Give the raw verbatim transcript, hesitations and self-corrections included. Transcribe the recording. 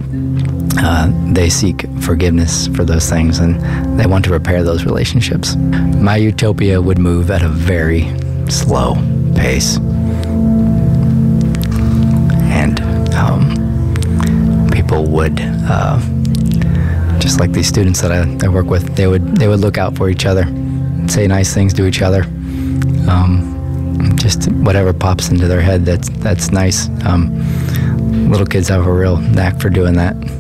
uh, they seek forgiveness for those things, and they want to repair those relationships. My utopia would move at a very slow pace. And um, people would, uh, just like these students that I, I work with, they would they would look out for each other, say nice things to each other. Um, just whatever pops into their head, that's that's nice. Um, little kids have a real knack for doing that.